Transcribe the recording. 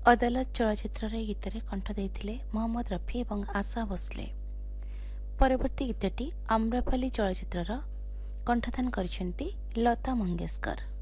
अदालत चलचित्र गीत कंठ देते मोहम्मद रफी और आशा भोसले। परवर्ती गीतटी आम्रपाली चलचित्र कंठदान कर लता मंगेशकर।